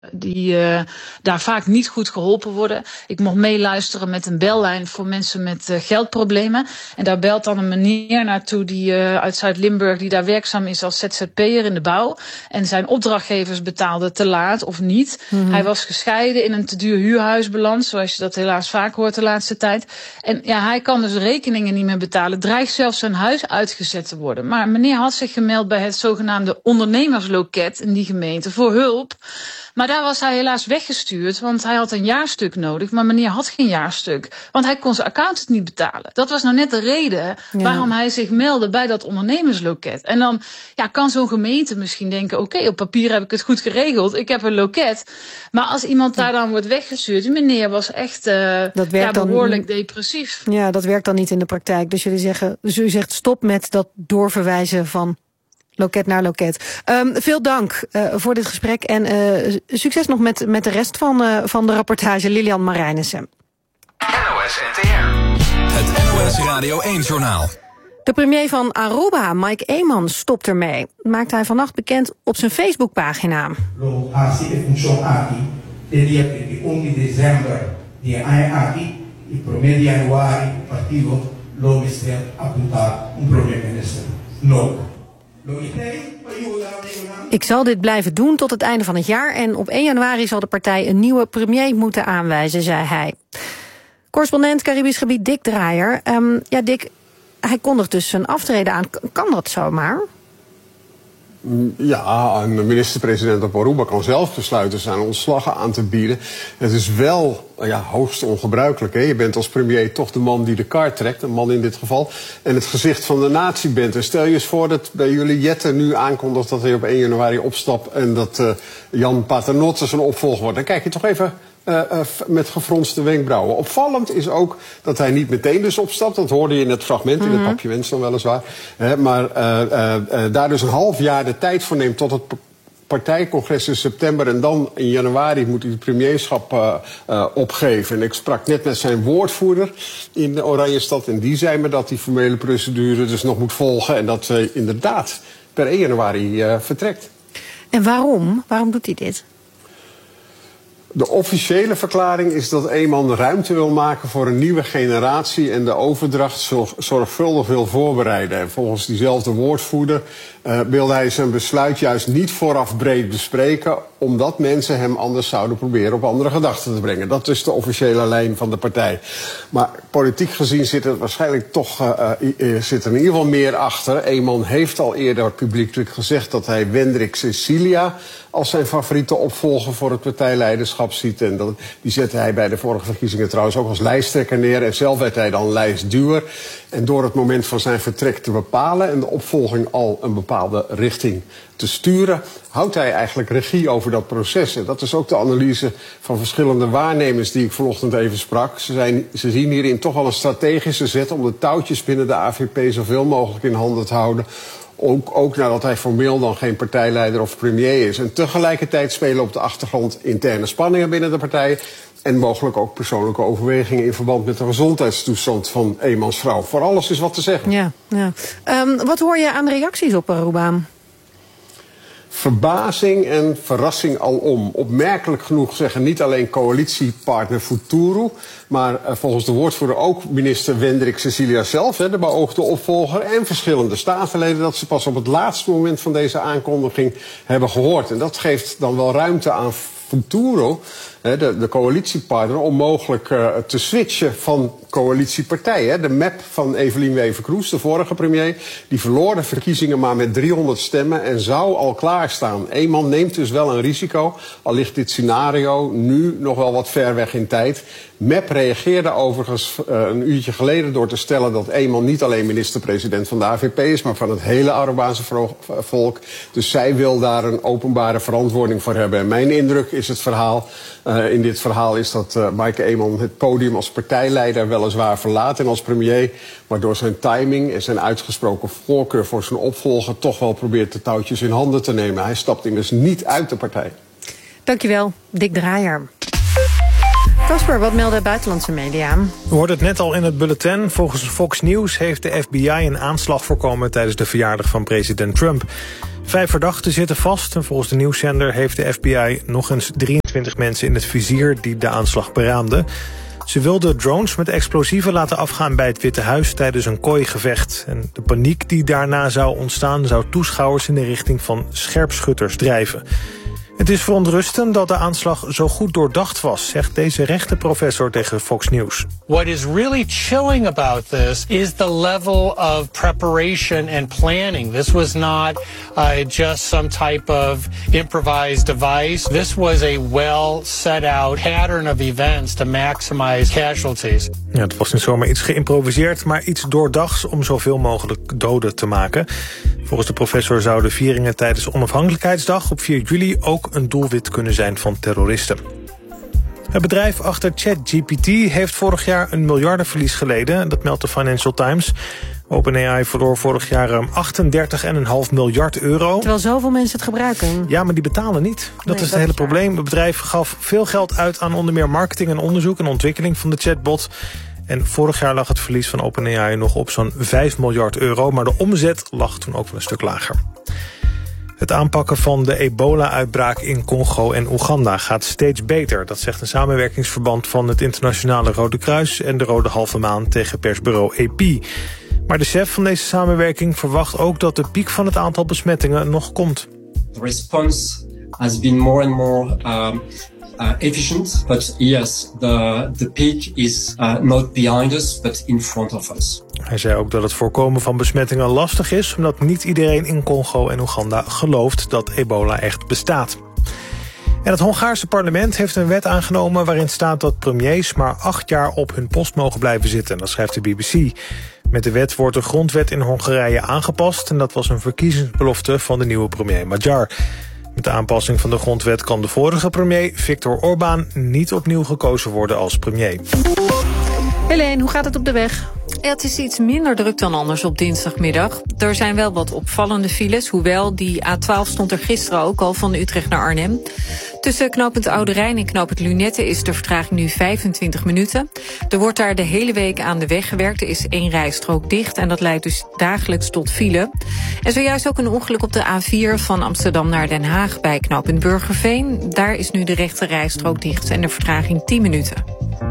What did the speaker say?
die daar vaak niet goed geholpen worden. Ik mocht meeluisteren met een bellijn voor mensen met geldproblemen. En daar belt dan een meneer naartoe die uit Zuid-Limburg, die daar werkzaam is als ZZP'er in de bouw. En zijn opdrachtgevers betaalden te laat of niet. Mm-hmm. Hij was gescheiden, in een te duur huurhuis beland, zoals je dat helaas vaak hoort de laatste tijd. En ja, hij kan dus rekeningen niet meer betalen. Dreigt zelfs zijn huis uitgezet te worden. Maar meneer had zich gemeld bij het zogenaamde ondernemersloket in die gemeente voor hulp. Maar daar was hij helaas weggestuurd, want hij had een jaarstuk nodig. Maar meneer had geen jaarstuk, want hij kon zijn accountant niet betalen. Dat was nou net de reden waarom hij zich meldde bij dat ondernemersloket. En dan kan zo'n gemeente misschien denken, oké, op papier heb ik het goed geregeld. Ik heb een loket. Maar als iemand daar dan wordt weggestuurd, die meneer was echt behoorlijk depressief. Ja, dat werkt dan niet in de praktijk. Dus u zegt stop met dat doorverwijzen van loket naar loket. Veel dank voor dit gesprek en succes nog met de rest van de rapportage. Lilian Marijnissen. NOS NTR. Het NOS Radio 1-journaal. De premier van Aruba, Mike Eman, stopt ermee. Maakt hij vannacht bekend op zijn Facebookpagina. Ik zal dit blijven doen tot het einde van het jaar en op 1 januari zal de partij een nieuwe premier moeten aanwijzen, zei hij. Correspondent Caribisch gebied Dick Draaier. Dick, hij kondigt dus zijn aftreden aan. Kan dat zomaar? Ja, een minister-president op Aruba kan zelf besluiten zijn ontslag aan te bieden. Het is wel hoogst ongebruikelijk. Hè? Je bent als premier toch de man die de kaart trekt, een man in dit geval, en het gezicht van de natie bent. En stel je eens voor dat bij jullie Jette nu aankondigt dat hij op 1 januari opstapt en dat Jan Paternotte zijn opvolger wordt. Dan kijk je toch even met gefronste wenkbrauwen. Opvallend is ook dat hij niet meteen dus opstapt. Dat hoorde je in het fragment, in het papje wens dan weliswaar. Maar daar dus een half jaar de tijd voor neemt tot het partijcongres in september. En dan in januari moet hij het premierschap opgeven. En ik sprak net met zijn woordvoerder in de Oranjestad. En die zei me dat die formele procedure dus nog moet volgen. En dat hij inderdaad per 1 januari vertrekt. En waarom? Waarom doet hij dit? De officiële verklaring is dat Eman ruimte wil maken voor een nieuwe generatie en de overdracht zorgvuldig wil voorbereiden. En volgens diezelfde woordvoerder wilde hij zijn besluit juist niet vooraf breed bespreken, omdat mensen hem anders zouden proberen op andere gedachten te brengen. Dat is de officiële lijn van de partij. Maar politiek gezien zit er waarschijnlijk toch zit er in ieder geval meer achter. Eman heeft al eerder publiekelijk gezegd dat hij Wendrik Cecilia als zijn favoriete opvolger voor het partijleiderschap ziet. En die zette hij bij de vorige verkiezingen trouwens ook als lijsttrekker neer. En zelf werd hij dan lijstduwer. En door het moment van zijn vertrek te bepalen en de opvolging al een bepaalde richting te sturen, houdt hij eigenlijk regie over dat proces. En dat is ook de analyse van verschillende waarnemers die ik vanochtend even sprak. Ze zien hierin toch al een strategische zet om de touwtjes binnen de AVP zoveel mogelijk in handen te houden. Ook nadat hij formeel dan geen partijleider of premier is. En tegelijkertijd spelen op de achtergrond interne spanningen binnen de partij. En mogelijk ook persoonlijke overwegingen in verband met de gezondheidstoestand van Emans vrouw. Voor alles is wat te zeggen. Ja. Wat hoor je aan de reacties op Aruba? Verbazing en verrassing alom. Opmerkelijk genoeg zeggen niet alleen coalitiepartner Futuro, maar volgens de woordvoerder ook minister Wendrik Cecilia zelf, de beoogde opvolger, en verschillende statenleden, dat ze pas op het laatste moment van deze aankondiging hebben gehoord. En dat geeft dan wel ruimte aan Futuro, de coalitiepartner, om mogelijk te switchen van coalitiepartijen. De map van Evelien Wever-Kroes, de vorige premier, die verloor de verkiezingen maar met 300 stemmen en zou al klaarstaan. Eman neemt dus wel een risico, al ligt dit scenario nu nog wel wat ver weg in tijd. MEP reageerde overigens een uurtje geleden door te stellen dat Eman niet alleen minister-president van de AVP is, maar van het hele Arubaanse volk. Dus zij wil daar een openbare verantwoording voor hebben. En mijn indruk is in dit verhaal is dat Mike Eman het podium als partijleider weliswaar verlaat en als premier, maar door zijn timing en zijn uitgesproken voorkeur voor zijn opvolger toch wel probeert de touwtjes in handen te nemen. Hij stapt immers niet uit de partij. Dankjewel, Dick Draaier. Kasper, wat melden buitenlandse media? We hoorden het net al in het bulletin. Volgens Fox News heeft de FBI een aanslag voorkomen tijdens de verjaardag van president Trump. 5 verdachten zitten vast en volgens de nieuwszender heeft de FBI nog eens 23 mensen in het vizier die de aanslag beraamden. Ze wilden drones met explosieven laten afgaan bij het Witte Huis tijdens een kooigevecht. En de paniek die daarna zou ontstaan zou toeschouwers in de richting van scherpschutters drijven. Het is verontrustend dat de aanslag zo goed doordacht was, zegt deze rechtenprofessor tegen Fox News. What is really chilling about this is the level of preparation and planning. This was not just some type of improvised device. This was a well set out pattern of events to maximize casualties. Ja, het was niet zomaar iets geïmproviseerd, maar iets doordachts om zoveel mogelijk doden te maken. Volgens de professor zouden vieringen tijdens Onafhankelijkheidsdag op 4 juli ook een doelwit kunnen zijn van terroristen. Het bedrijf achter ChatGPT heeft vorig jaar een miljardenverlies geleden. Dat meldt de Financial Times. OpenAI verloor vorig jaar ruim 38,5 miljard euro. Terwijl zoveel mensen het gebruiken. Ja, maar die betalen niet. Dat is het hele probleem. Het bedrijf gaf veel geld uit aan onder meer marketing en onderzoek en ontwikkeling van de chatbot. En vorig jaar lag het verlies van OpenAI nog op zo'n 5 miljard euro. Maar de omzet lag toen ook wel een stuk lager. Het aanpakken van de ebola-uitbraak in Congo en Oeganda gaat steeds beter. Dat zegt een samenwerkingsverband van het Internationale Rode Kruis en de Rode Halve Maan tegen persbureau AP. Maar de chef van deze samenwerking verwacht ook dat de piek van het aantal besmettingen nog komt. The response has been more and more efficient, but yes, the peak is not behind us, but in front of us. Hij zei ook dat het voorkomen van besmettingen lastig is, omdat niet iedereen in Congo en Oeganda gelooft dat ebola echt bestaat. En het Hongaarse parlement heeft een wet aangenomen waarin staat dat premiers maar 8 jaar op hun post mogen blijven zitten. Dat schrijft de BBC. Met de wet wordt de grondwet in Hongarije aangepast en dat was een verkiezingsbelofte van de nieuwe premier Magyar. Met de aanpassing van de grondwet kan de vorige premier, Viktor Orbán, niet opnieuw gekozen worden als premier. Helene, hoe gaat het op de weg? Ja, het is iets minder druk dan anders op dinsdagmiddag. Er zijn wel wat opvallende files, hoewel die A12 stond er gisteren ook al van Utrecht naar Arnhem. Tussen knooppunt Oude Rijn en knooppunt Lunette is de vertraging nu 25 minuten. Er wordt daar de hele week aan de weg gewerkt. Er is 1 rijstrook dicht en dat leidt dus dagelijks tot file. En zojuist ook een ongeluk op de A4 van Amsterdam naar Den Haag bij knooppunt Burgerveen. Daar is nu de rechte rijstrook dicht en de vertraging 10 minuten.